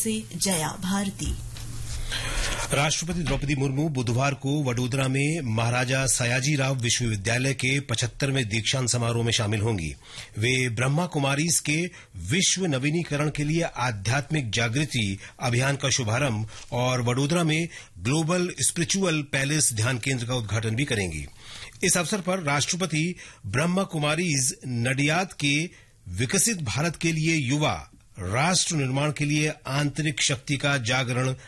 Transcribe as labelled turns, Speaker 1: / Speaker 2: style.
Speaker 1: से जया भारती।
Speaker 2: राष्ट्रपति द्रौपदी मुर्मू बुधवार को वडोदरा में महाराजा सयाजीराव विश्वविद्यालय के 75वें दीक्षांत समारोह में शामिल होंगी। वे ब्रह्मा कुमारीज के विश्व नवीनीकरण के लिए आध्यात्मिक जागृति अभियान का शुभारंभ और वडोदरा में ग्लोबल स्पिरिचुअल पैलेस ध्यान केंद्र का उद्घाटन भी करेंगी। इस अवसर पर राष्ट्रपति ब्रह्मा कुमारीज नडियाद के विकसित भारत के लिए युवा राष्ट्र निर्माण के लिए आंतरिक शक्ति का जागरण